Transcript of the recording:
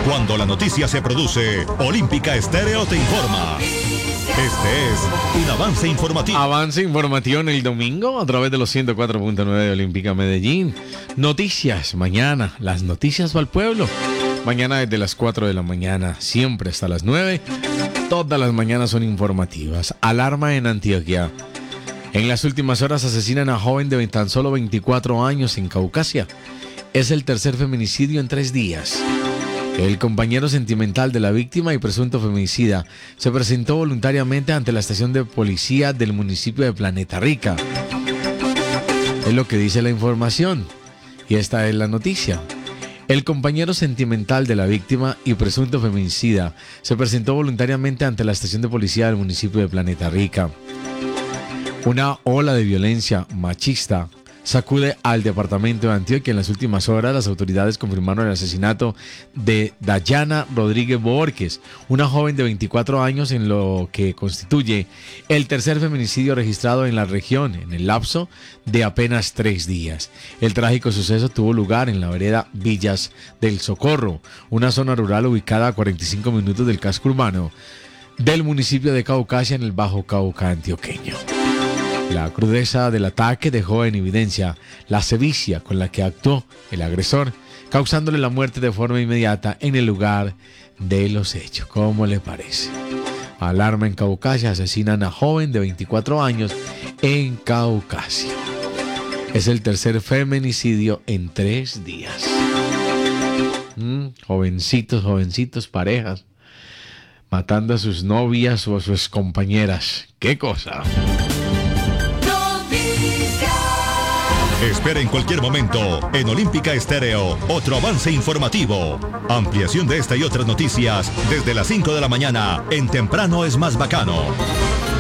Cuando la noticia se produce, Olímpica Estéreo te informa. Este es un avance informativo. Avance informativo en el domingo a través de los 104.9 de Olímpica Medellín. Noticias mañana, las noticias para el pueblo. Mañana desde las 4 de la mañana, siempre hasta las 9. Todas las mañanas son informativas. Alarma en Antioquia. En las últimas horas asesinan a joven de tan solo 24 años en Caucasia. Es el tercer feminicidio en 3 días. El compañero sentimental de la víctima y presunto feminicida se presentó voluntariamente ante la estación de policía del municipio de Planeta Rica. Es lo que dice la información. Y esta es la noticia. El compañero sentimental de la víctima y presunto feminicida se presentó voluntariamente ante la estación de policía del municipio de Planeta Rica. Una ola de violencia machista sacude al departamento de Antioquia. En las últimas horas, las autoridades confirmaron el asesinato de Dayana Rodríguez Borges, una joven de 24 años, en lo que constituye el tercer feminicidio registrado en la región en el lapso de apenas 3 días. El trágico suceso tuvo lugar en la vereda Villas del Socorro, una zona rural ubicada a 45 minutos del casco urbano del municipio de Caucasia, en el Bajo Cauca antioqueño. La crudeza del ataque dejó en evidencia la sevicia con la que actuó el agresor, causándole la muerte de forma inmediata en el lugar de los hechos. ¿Cómo le parece? Alarma en Caucasia, asesinan a joven de 24 años en Caucasia. Es el tercer feminicidio en 3 días. Jovencitos, parejas, matando a sus novias o a sus compañeras. ¡Qué cosa! Espera en cualquier momento en Olímpica Estéreo otro avance informativo. Ampliación de esta y otras noticias desde las 5 de la mañana en Temprano es más bacano.